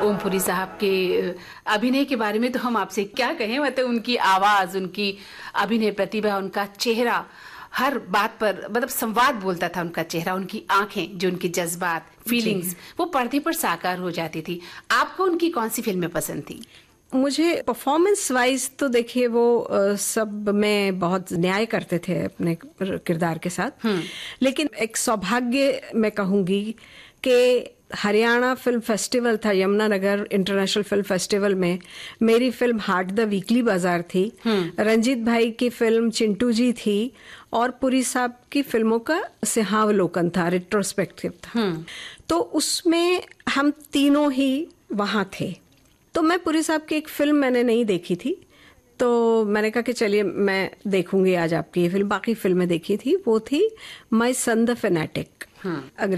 ओम पुरी साहब के अभिनय के बारे में तो हम आपसे क्या कहें, मतलब उनकी आवाज, उनकी अभिनय प्रतिभा, उनका चेहरा, हर बात पर मतलब संवाद बोलता था उनका चेहरा, उनकी आंखें, जो उनके जज्बात, फीलिंग्स वो पर्दे पर साकार हो जाती थी। आपको उनकी कौन सी फिल्में पसंद थी? मुझे परफॉर्मेंस वाइज तो देखिए वो सब में बहुत न्याय करते थे अपने किरदार के साथ, लेकिन एक सौभाग्य मैं कहूंगी कि हरियाणा फिल्म फेस्टिवल था, यमुनानगर इंटरनेशनल फिल्म फेस्टिवल में मेरी फिल्म हार्ट द वीकली बाजार थी, रंजीत भाई की फिल्म चिंटू जी थी और पुरी साहब की फिल्मों का सिंहावलोकन था, रिट्रोस्पेक्टिव था। तो उसमें हम तीनों ही वहां थे। तो मैं पुरी साहब की एक फिल्म मैंने नहीं देखी थी, तो मैंने कहा कि चलिए मैं देखूंगी आज आपकी ये फिल्म। बाकी फिल्में देखी थी, वो थी माय सन द फैनेटिक।